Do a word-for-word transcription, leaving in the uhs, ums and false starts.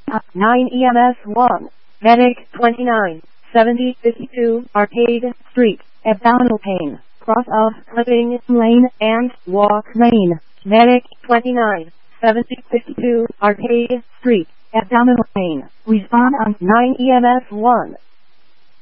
nine E M S one. Medic twenty-nine seventy fifty-two Arcade Street. Abdominal pain. Cross of Clipping Lane and Walk Lane. Medic twenty-nine seventy fifty-two Arcade Street. Abdominal pain. Respond on nine E M S one.